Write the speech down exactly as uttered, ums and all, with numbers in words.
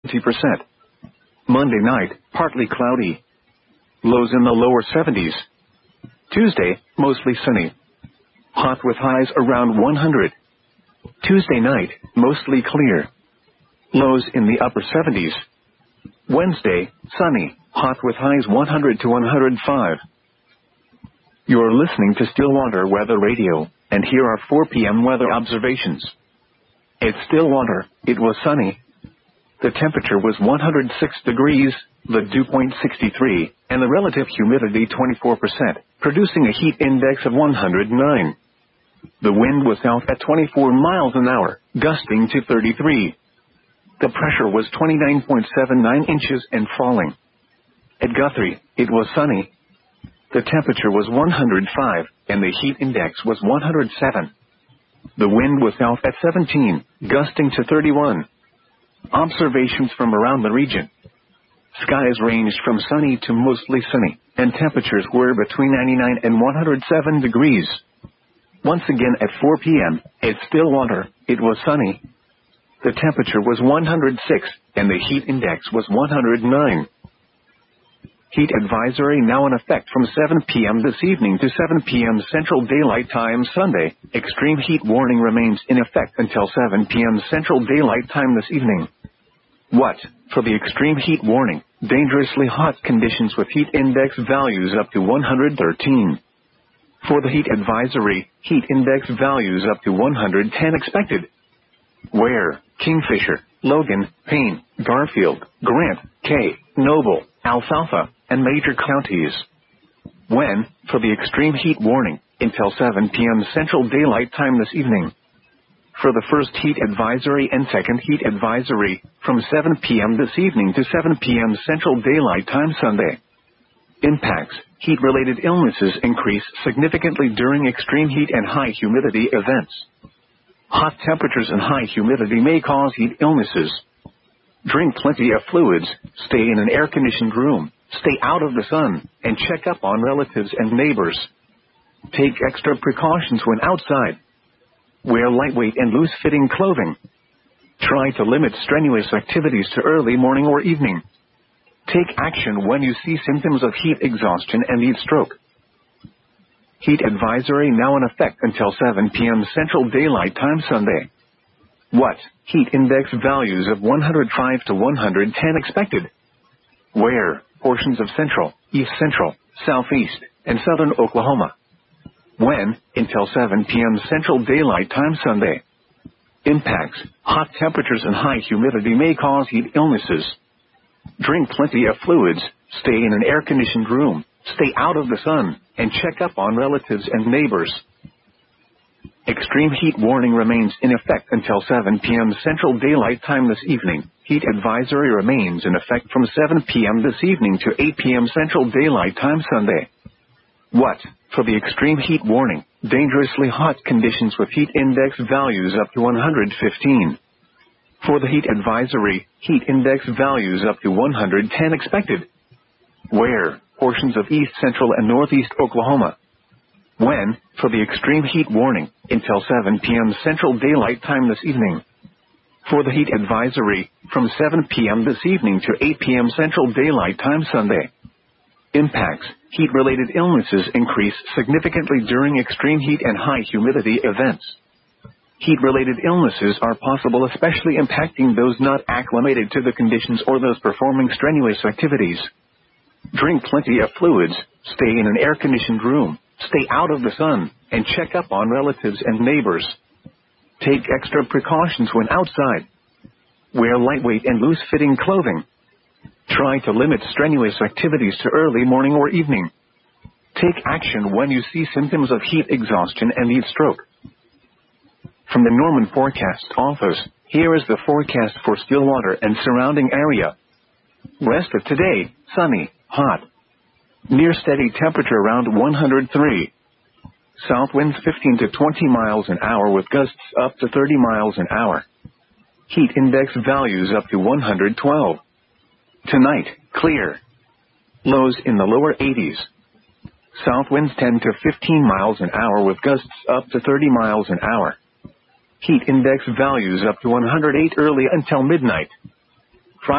twenty percent. Monday night, partly cloudy. Lows in the lower seventies. Tuesday, mostly sunny. Hot with highs around one hundred. Tuesday night, mostly clear. Lows in the upper seventies. Wednesday, sunny, hot with highs one hundred to one hundred five. You're listening to Stillwater Weather Radio, and here are four p m weather observations. At Stillwater, it was sunny. The temperature was one hundred six degrees, the dew point sixty-three, and the relative humidity twenty-four percent, producing a heat index of one hundred nine. The wind was south at twenty-four miles an hour, gusting to thirty-three. The pressure was twenty-nine point seven nine inches and falling. At Guthrie, it was sunny. The temperature was one hundred five, and the heat index was one hundred seven. The wind was south at seventeen, gusting to thirty-one. Observations from around the region. Skies ranged from sunny to mostly sunny, and temperatures were between ninety-nine and one hundred seven degrees. Once again at four p m, at Stillwater, it was sunny. The temperature was one hundred six, and the heat index was one hundred nine. Heat advisory now in effect from seven p m this evening to seven p m Central Daylight Time Sunday. Extreme heat warning remains in effect until seven p m Central Daylight Time this evening. What? For the extreme heat warning, dangerously hot conditions with heat index values up to one hundred thirteen. For the heat advisory, heat index values up to one hundred ten expected. Where? Kingfisher, Logan, Payne, Garfield, Grant, Kay, Noble, Alfalfa, and major counties. When? For the extreme heat warning, until seven p m Central Daylight Time this evening. For the first heat advisory and second heat advisory, from seven p m this evening to seven p m Central Daylight Time Sunday. Impacts. Heat-related illnesses increase significantly during extreme heat and high humidity events. Hot temperatures and high humidity may cause heat illnesses. Drink plenty of fluids, stay in an air-conditioned room, stay out of the sun, and check up on relatives and neighbors. Take extra precautions when outside. Wear lightweight and loose-fitting clothing. Try to limit strenuous activities to early morning or evening. Take action when you see symptoms of heat exhaustion and heat stroke. Heat advisory now in effect until seven p m Central Daylight Time Sunday. What? Heat index values of one hundred five to one hundred ten expected. Where? Portions of central, east central, southeast, and southern Oklahoma. When? Until seven p m Central Daylight Time Sunday. Impacts. Hot temperatures and high humidity may cause heat illnesses. Drink plenty of fluids, stay in an air-conditioned room, stay out of the sun, and check up on relatives and neighbors. Extreme heat warning remains in effect until seven p m Central Daylight Time this evening. Heat advisory remains in effect from seven p m this evening to eight p m Central Daylight Time Sunday. What? For the extreme heat warning, dangerously hot conditions with heat index values up to one hundred fifteen. For the heat advisory, heat index values up to one hundred ten expected. Where? Portions of east central and northeast Oklahoma. When? For the extreme heat warning, until seven p m Central Daylight Time this evening. For the heat advisory, from seven p m this evening to eight p m Central Daylight Time Sunday. Impacts. Heat-related illnesses increase significantly during extreme heat and high humidity events. Heat-related illnesses are possible, especially impacting those not acclimated to the conditions or those performing strenuous activities. Drink plenty of fluids, stay in an air-conditioned room, stay out of the sun, and check up on relatives and neighbors. Take extra precautions when outside. Wear lightweight and loose-fitting clothing. Try to limit strenuous activities to early morning or evening. Take action when you see symptoms of heat exhaustion and heat stroke. From the Norman Forecast Office, here is the forecast for Stillwater and surrounding area. Rest of today, sunny, hot. Near steady temperature around one hundred three. South winds fifteen to twenty miles an hour with gusts up to thirty miles an hour. Heat index values up to one hundred twelve. Tonight, clear. Lows in the lower eighties. South winds ten to fifteen miles an hour with gusts up to thirty miles an hour. Heat index values up to one hundred eight early until midnight.